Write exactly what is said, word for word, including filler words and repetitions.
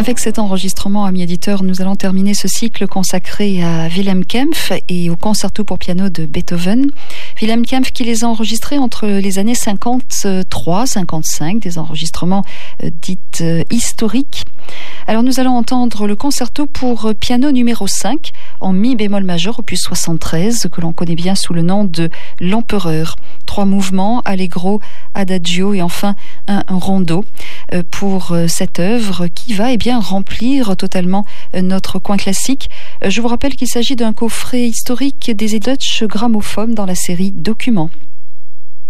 Avec cet enregistrement, amis éditeurs, nous allons terminer ce cycle consacré à Wilhelm Kempff et au concerto pour piano de Beethoven. Wilhelm Kempff qui les a enregistrés entre les années cinquante-trois cinquante-cinq, des enregistrements euh, dits euh, historiques. Alors nous allons entendre le concerto pour piano numéro cinq en mi bémol majeur, opus soixante-treize, que l'on connaît bien sous le nom de l'Empereur. Trois mouvements, allegro, adagio et enfin un, un rondo euh, pour euh, cette œuvre qui va eh bien remplir totalement euh, notre coin classique. Euh, je vous rappelle qu'il s'agit d'un coffret historique des Deutsche Grammophon dans la série Documents.